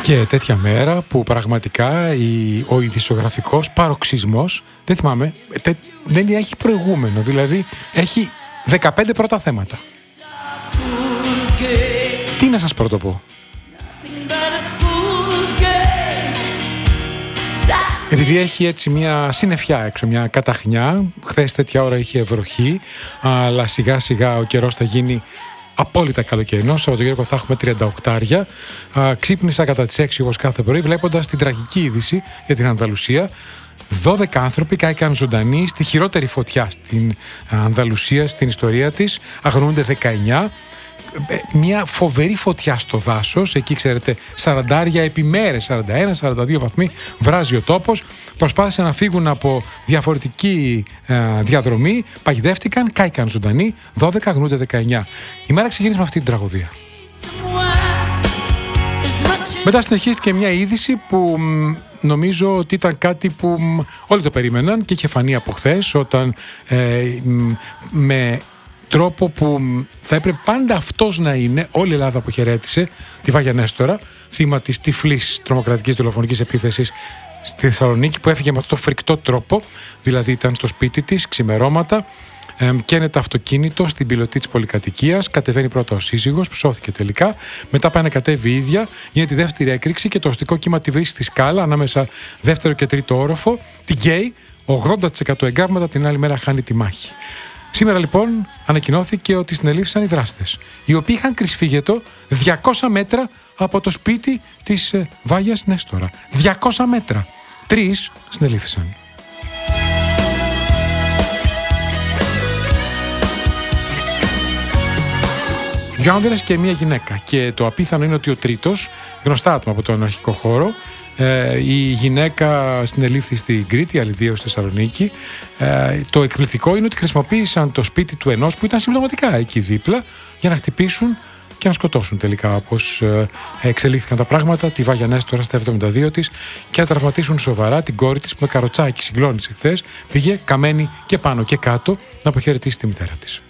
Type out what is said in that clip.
Και τέτοια μέρα που πραγματικά ο ειδησιογραφικός παροξισμός, δεν θυμάμαι, δεν έχει προηγούμενο, δηλαδή έχει 15 πρώτα θέματα. Τι να σας πρωτοπώ. Επειδή έχει έτσι μια συννεφιά έξω, μια καταχνιά, χθες τέτοια ώρα είχε βροχή, αλλά σιγά σιγά ο καιρός θα γίνει απόλυτα καλοκαιρινό. Σαββατοκύριακο θα έχουμε 38. Ξύπνησα κατά τις 6 όπως κάθε πρωί, βλέποντας την τραγική είδηση για την Ανδαλουσία. 12 άνθρωποι κάηκαν ζωντανοί στη χειρότερη φωτιά στην Ανδαλουσία, στην ιστορία της. Αγνοούνται 19. Μια φοβερή φωτιά στο δάσος. Εκεί, ξέρετε, 40 επί μέρες, 41-42 βαθμοί, βράζει ο τόπος. Προσπάθησαν να φύγουν από διαφορετική διαδρομή, παγιδεύτηκαν, κάηκαν ζωντανοί. 12, αγνοούνται 19. Η μέρα ξεκίνησε με αυτή την τραγωδία. Μετά συνεχίστηκε μια είδηση που νομίζω ότι ήταν κάτι που όλοι το περίμεναν και είχε φανεί από χθες, όταν με τρόπο που θα έπρεπε πάντα αυτός να είναι, όλη η Ελλάδα αποχαιρέτησε τη Βάγια Νέστορα, θύμα της τυφλής τρομοκρατικής δολοφονικής επίθεσης στη Θεσσαλονίκη, που έφυγε με αυτό το φρικτό τρόπο, δηλαδή ήταν στο σπίτι της ξημερώματα, καίνεται αυτοκίνητο στην πιλωτή της πολυκατοικίας, κατεβαίνει πρώτα ο σύζυγος που σώθηκε τελικά, μετά πάει να κατέβει η ίδια, γίνεται τη δεύτερη έκρηξη και το αστικό κύμα τη βρίσκει στη σκάλα ανάμεσα δεύτερο και τρίτο όροφο, την καίει, 80% εγκάβματα, την άλλη μέρα χάνει τη μάχη. Σήμερα λοιπόν ανακοινώθηκε ότι συνελήφθησαν οι δράστες, οι οποίοι είχαν κρυσφύγετο 200 μέτρα από το σπίτι της Βάγιας Νέστορα. 200 μέτρα. 3 συνελήφθησαν. Δύο άνδρες και μία γυναίκα. Και το απίθανο είναι ότι ο τρίτος, γνωστά άτομα από τον αρχικό χώρο, η γυναίκα συνελήφθη στην Κρήτη, άλλοι δύο στη Θεσσαλονίκη. Το εκπληκτικό είναι ότι χρησιμοποίησαν το σπίτι του ενός που ήταν συμπληρωματικά εκεί δίπλα για να χτυπήσουν και να σκοτώσουν τελικά, όπως εξελίχθηκαν τα πράγματα, τη Βάγια Νέστορα στα 72 της, και να τραυματίσουν σοβαρά την κόρη της που με καροτσάκι συγκλώνησε χθες, πήγε καμένη και πάνω και κάτω να αποχαιρετήσει τη μητέρα της.